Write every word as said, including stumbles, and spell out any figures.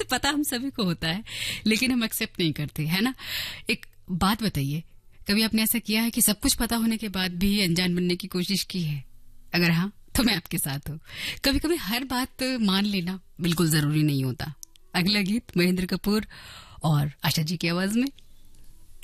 पता हम सभी को होता है, लेकिन हम एक्सेप्ट नहीं करते, है ना? एक बात बताइए, कभी आपने ऐसा किया है कि सब कुछ पता होने के बाद भी अनजान बनने की कोशिश की है? अगर हाँ, तो मैं आपके साथ हूँ। कभी कभी हर बात मान लेना बिल्कुल जरूरी नहीं होता। अगला गीत महेंद्र कपूर और आशा जी की आवाज में।